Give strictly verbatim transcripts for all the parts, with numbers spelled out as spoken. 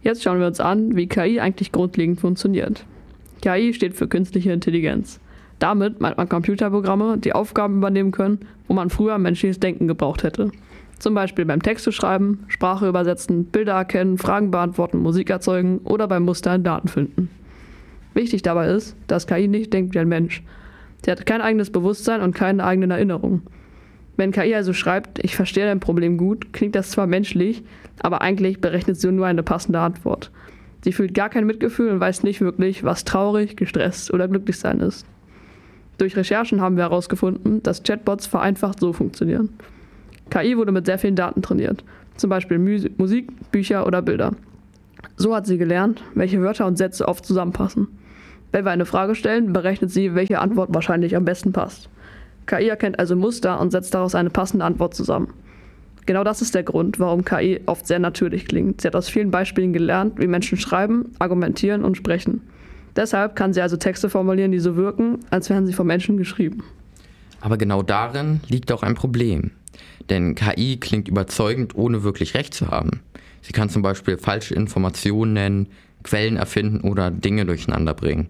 Jetzt schauen wir uns an, wie K I eigentlich grundlegend funktioniert. K I steht für künstliche Intelligenz. Damit meint man Computerprogramme, die Aufgaben übernehmen können, wo man früher menschliches Denken gebraucht hätte. Zum Beispiel beim Texte schreiben, Sprache übersetzen, Bilder erkennen, Fragen beantworten, Musik erzeugen oder beim Muster in Daten finden. Wichtig dabei ist, dass K I nicht denkt wie ein Mensch. Sie hat kein eigenes Bewusstsein und keine eigenen Erinnerungen. Wenn K I also schreibt, ich verstehe dein Problem gut, klingt das zwar menschlich, aber eigentlich berechnet sie nur eine passende Antwort. Sie fühlt gar kein Mitgefühl und weiß nicht wirklich, was traurig, gestresst oder glücklich sein ist. Durch Recherchen haben wir herausgefunden, dass Chatbots vereinfacht so funktionieren. K I wurde mit sehr vielen Daten trainiert, zum Beispiel Mu- Musik, Bücher oder Bilder. So hat sie gelernt, welche Wörter und Sätze oft zusammenpassen. Wenn wir eine Frage stellen, berechnet sie, welche Antwort wahrscheinlich am besten passt. K I erkennt also Muster und setzt daraus eine passende Antwort zusammen. Genau das ist der Grund, warum K I oft sehr natürlich klingt. Sie hat aus vielen Beispielen gelernt, wie Menschen schreiben, argumentieren und sprechen. Deshalb kann sie also Texte formulieren, die so wirken, als wären sie von Menschen geschrieben. Aber genau darin liegt auch ein Problem. Denn K I klingt überzeugend, ohne wirklich recht zu haben. Sie kann zum Beispiel falsche Informationen nennen, Quellen erfinden oder Dinge durcheinander bringen.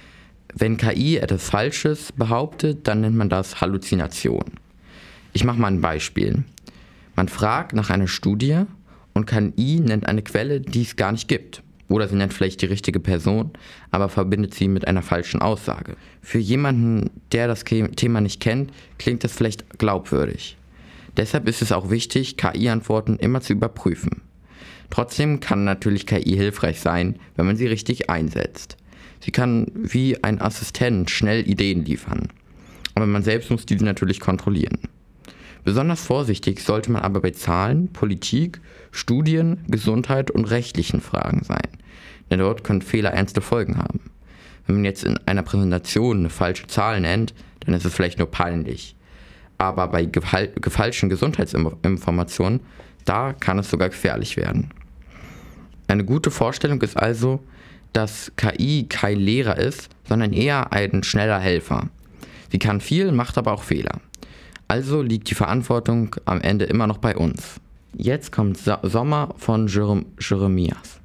Wenn K I etwas Falsches behauptet, dann nennt man das Halluzination. Ich mache mal ein Beispiel. Man fragt nach einer Studie und K I nennt eine Quelle, die es gar nicht gibt. Oder sie nennt vielleicht die richtige Person, aber verbindet sie mit einer falschen Aussage. Für jemanden, der das Thema nicht kennt, klingt das vielleicht glaubwürdig. Deshalb ist es auch wichtig, K I-Antworten immer zu überprüfen. Trotzdem kann natürlich K I hilfreich sein, wenn man sie richtig einsetzt. Sie kann wie ein Assistent schnell Ideen liefern. Aber man selbst muss diese natürlich kontrollieren. Besonders vorsichtig sollte man aber bei Zahlen, Politik, Studien, Gesundheit und rechtlichen Fragen sein. Denn dort können Fehler ernste Folgen haben. Wenn man jetzt in einer Präsentation eine falsche Zahl nennt, dann ist es vielleicht nur peinlich. Aber bei gefal- gefälschten Gesundheitsinformationen, da kann es sogar gefährlich werden. Eine gute Vorstellung ist also, dass K I kein Lehrer ist, sondern eher ein schneller Helfer. Sie kann viel, macht aber auch Fehler. Also liegt die Verantwortung am Ende immer noch bei uns. Jetzt kommt Sommer von Jeremias.